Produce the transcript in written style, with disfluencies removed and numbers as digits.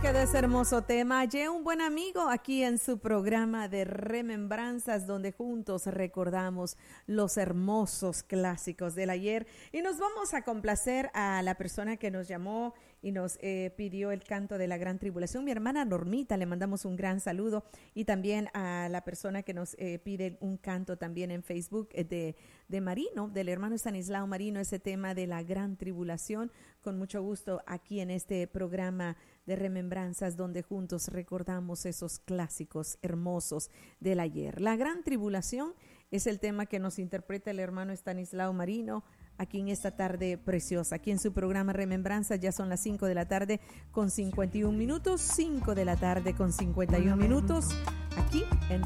quedó ese hermoso tema. Hallé un buen amigo aquí en su programa de Remembranzas, donde juntos recordamos los hermosos clásicos del ayer. Y nos vamos a complacer a la persona que nos llamó y nos pidió el canto de la Gran Tribulación. Mi hermana Normita, le mandamos un gran saludo. Y también a la persona que nos pide un canto también en Facebook de Marino, del hermano Estanislao Marino, ese tema de la Gran Tribulación. Con mucho gusto aquí en este programa de Remembranzas, donde juntos recordamos esos clásicos hermosos del ayer. La Gran Tribulación es el tema que nos interpreta el hermano Estanislao Marino aquí en esta tarde preciosa. Aquí en su programa Remembranzas ya son las 5 de la tarde con 51 minutos, 5 de la tarde con 51 minutos, aquí